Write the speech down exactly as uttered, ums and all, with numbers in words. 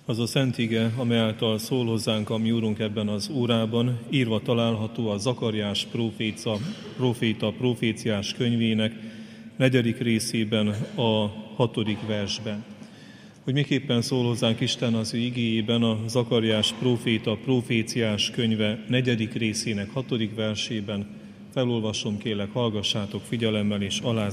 Az a szent ige, amely által szól hozzánk a mi Úrunk ebben az órában, írva található a Zakariás próféta, próféta proféciás könyvének negyedik részében, a hatodik versben. Hogy miképpen szól hozzánk Isten az ő igéjében, a Zakariás próféta proféciás könyve negyedik részének hatodik versében, felolvasom, kérlek, hallgassátok figyelemmel és alázat.